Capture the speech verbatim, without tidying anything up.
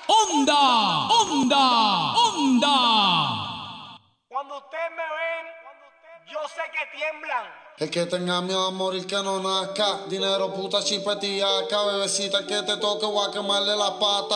onda, onda, onda. Cuando ustedes me ven, yo sé que tiemblan. El que tenga miedo a morir que no nazca. Dinero, puta, chipetiaca. Bebecita que te toque, voy a quemarle la pata.